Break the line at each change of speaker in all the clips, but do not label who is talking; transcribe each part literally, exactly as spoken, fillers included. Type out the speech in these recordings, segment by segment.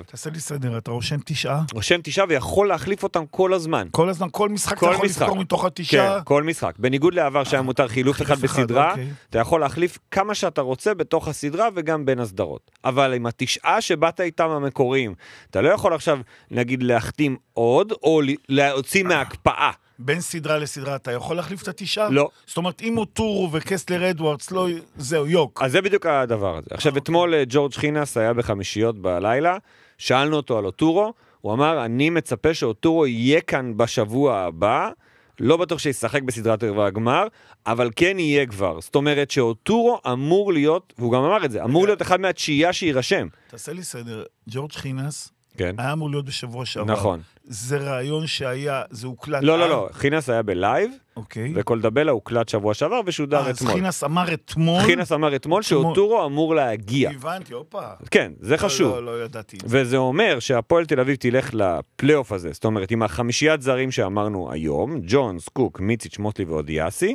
תעשה לי סדר, אתה רושם תשעה?
רושם תשעה ויכול להחליף אותם כל הזמן.
כל הזמן, כל משחק אתה יכול לבחור מתוך התשעה?
כן, כל משחק. בניגוד לעבר שהיה מותר חילוף אחד בסדרה, אתה יכול להחליף כמה שאתה רוצה בתוך הסדרה וגם בין הסדרות. אבל עם התשעה שבאת איתם המקוריים, אתה לא יכול עכשיו, נגיד, להחתים עוד, או להוציא מההקפאה.
בין סדרה לסדרה, אתה יכול להחליף את התשעה?
לא.
זאת אומרת, אם אוטורו וקסלר אדוארדס, לא, זהו, יוק.
אז זה בדיוק הדבר הזה. עכשיו, אתמול ג'ורג' חינס היה בחמישיות בלילה, שאלנו אותו על אוטורו, הוא אמר, אני מצפה שאוטורו יהיה כאן בשבוע הבא, לא בטוח שישחק בסדרת רבע הגמר, אבל כן יהיה כבר. זאת אומרת שאוטורו אמור להיות, והוא גם אמר את זה, אמור להיות אחד מהתשיעייה שירשם.
תעשה לי סדר, ג'ורג' חינס,
כן.
היה אמור להיות בשבוע שעבר.
נכון.
זה רעיון שהיה, זה הוקלט.
לא, לא, לא. חינס היה בלייב,
אוקיי.
וכל דבלה הוקלט שבוע שעבר ושודר אתמול.
אז חינס אמר אתמול.
חינס אמר אתמול שאוטורו אמור להגיע.
הבנתי, אופה.
כן, זה חשוב.
לא, לא ידעתי.
וזה אומר שהפועל תל אביב תלך לפלייאוף הזה. זאת אומרת, עם החמישיית זרים שאמרנו היום, ג'ונס, קוק, מיציץ', מוטלי ואודיאסי,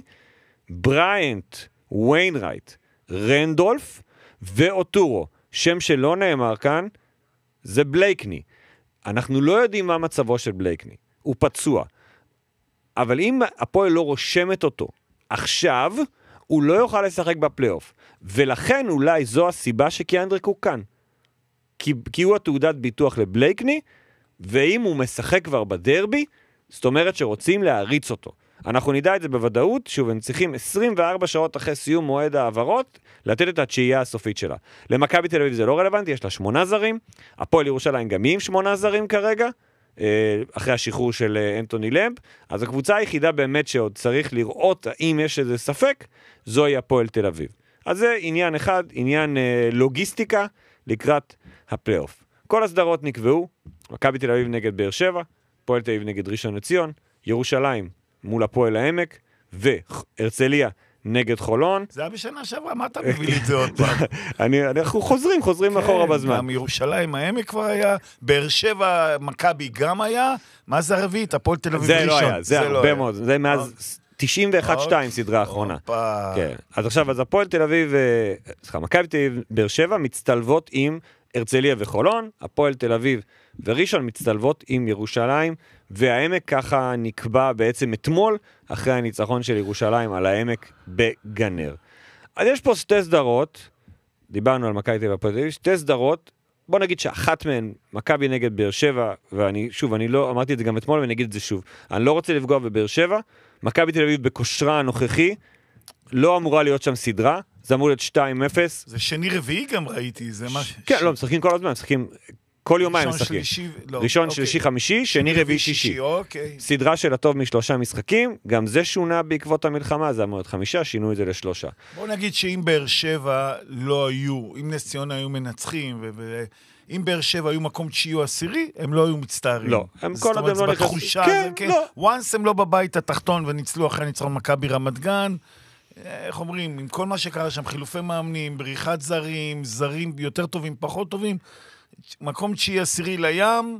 בריינט, ויינרייט, רנדולף ואוטורו. שם שלא נאמר כאן, זה בלייקני. אנחנו לא יודעים מה מצבו של בלייקני. הוא פצוע. אבל אם הפועל לא רושמת אותו עכשיו, הוא לא יוכל לשחק בפלייאוף. ולכן אולי זו הסיבה שקיאנדריק הוא כאן. כי, כי הוא התעודת ביטוח לבלייקני, ואם הוא משחק כבר בדרבי, זאת אומרת שרוצים להריץ אותו. אנחנו נדע את זה בוודאות, שוב, הם צריכים עשרים וארבע שעות אחרי סיום מועד העברות, לתת את התשיעייה הסופית שלה. למכבי תל אביב זה לא רלוונטי, יש לה שמונה זרים, הפועל ירושלים גם היא עם שמונה זרים כרגע, אחרי השחרור של אנטוני למב, אז הקבוצה היחידה באמת שעוד צריך לראות האם יש איזה ספק, זוהי הפועל תל אביב. אז זה עניין אחד, עניין לוגיסטיקה לקראת הפלייאוף. כל הסדרות נקבעו, מכבי תל אביב נגד באר שבע, הפועל תל אביב נגד ראשון לציון, ירושלים מול הפועל העמק, והרצליה נגד חולון.
זה היה בשנה שעברה, מה אתה מביא לי את זה עוד פעם?
אנחנו חוזרים, חוזרים אחורה בזמן.
גם ירושלים, העמק כבר היה, באר שבע, מכבי גם היה, מה זה הרביעית? הפועל תל אביב ראשון.
זה לא היה, זה הרבה מאוד, זה מאז תשעים ואחת שתיים סדרה האחרונה. אז עכשיו, אז הפועל תל אביב, סליחה, מכבי תל אביב, באר שבע, מצטלבות עם הרצליה וחולון, הפועל תל אביב וראשון מצטלבות עם ירושלים, והעמק ככה נקבע בעצם אתמול, אחרי הניצחון של ירושלים על העמק בגנר. אז יש פה שתי סדרות, דיברנו על מכבי תל אביב והפועל תל אביב, שתי סדרות, בוא נגיד שאחת מהן, מכבי נגד באר שבע, ואני, שוב, אני לא, אמרתי את זה גם אתמול, ואני אגיד את זה שוב, אני לא רוצה לפגוע בבאר שבע, מכבי תל אביב בכושרה הנוכחי, לא אמורה להיות שם סדרה, זה אמור להיות שתיים אפס.
זה שני רביעי גם ראיתי, זה מה...
כן, לא, משחקים כל הזמן, משחקים... כל יומיים משחקים. ראשון, שלישי, חמישי, שני, רביעי, שישי. סדרה של הטוב משלושה משחקים, גם זה שונה בעקבות המלחמה, זה אמור להיות חמישה, שינו את זה לשלושה.
בוא נגיד שאם באר שבע לא היו, אם נס ציונה היו מנצחים, ואם באר שבע היו מקום תשיעי או עשירי, הם לא היו מצטערים.
לא, הם כל עוד הם לא נכנסים.
כן, לא. once הם לא בבית התחתון וניצלו אחרי ניצחון מכבי רמת גן, איך אומרים, עם כל מה שקרה שם, חילופי מאמנים, בריחת זרים, זרים יותר טובים, פחות טובים, מקום תשיעי עשירי לים,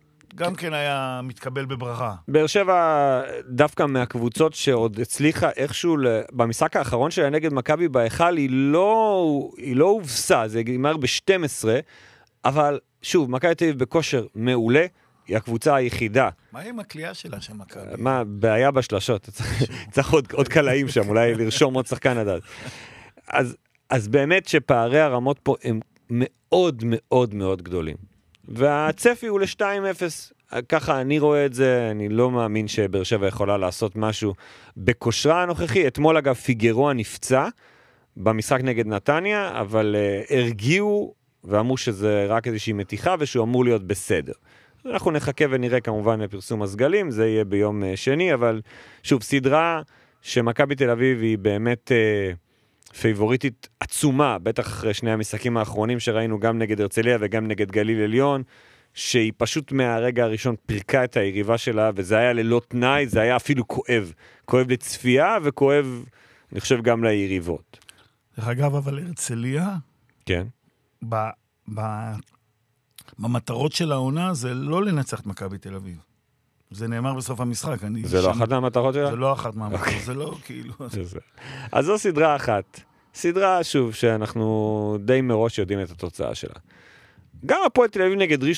גם כן היה מתקבל בברכה.
באר שבע דווקא מהקבוצות שעוד הצליחה איכשהו, במשחק האחרון שלה נגד מכבי בהיכל, היא לא, היא לא הובסה, זה גמר ב-שתים עשרה, אבל שוב, מכבי תל אביב בכושר מעולה, היא הקבוצה היחידה.
מה עם הקליעה שלה של מכבי?
מה, בעיה בשלשות, צריך עוד, עוד קלעים שם, אולי לרשום עוד שחקן עדד. אז, אז באמת שפערי הרמות פה הם מאוד מאוד מאוד גדולים. והצפי הוא ל-שתיים אפס. ככה אני רואה את זה, אני לא מאמין שבאר שבע יכולה לעשות משהו בכושרה הנוכחי. אתמול אגב פיגרו נפצע במשחק נגד נתניה, אבל uh, הרגיעו ואמרו שזה רק איזושהי מתיחה ושהוא אמור להיות בסדר. אנחנו נחכה ונראה כמובן לפרסום הסגלים, זה יהיה ביום uh, שני, אבל שוב, סדרה שמכבי תל אביב היא באמת... Uh, פייבוריטית עצומה, בטח אחרי שני המשחקים האחרונים שראינו גם נגד הרצליה וגם נגד גליל עליון, שהיא פשוט מהרגע הראשון פרקה את היריבה שלה, וזה היה ללא תנאי, זה היה אפילו כואב. כואב לצפייה וכואב, אני חושב, גם ליריבות.
דרך אגב, אבל הרצליה,
כן.
ב, ב, במטרות של העונה זה לא לנצח את מכבי תל אביב. זה נאמר בסוף המשחק.
זה לא אחת מהמטרות שלה?
זה לא אחת מהמטרות, זה לא כאילו...
אז זו סדרה אחת. סדרה, שוב, שאנחנו די מראש יודעים את התוצאה שלה. גם הפועל תל אביב נגד ראשון